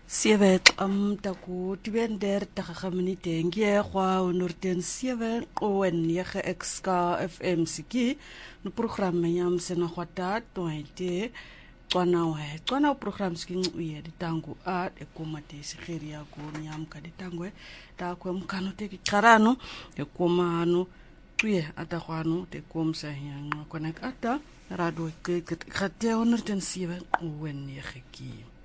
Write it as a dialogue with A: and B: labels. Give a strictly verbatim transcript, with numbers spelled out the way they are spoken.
A: Sewe am taku twintig minute ngie kwa honderd sewe en negen X K F M siki no programme yam sena kwata twenty twana we twana program skin uye ditangu a e kuma te sigeria ko nyam ka ditangwe ta ko mkano te karano e kuma no tuye ata kwano te kom sa yang konek ata rado ke ke honderd sewe en negen ki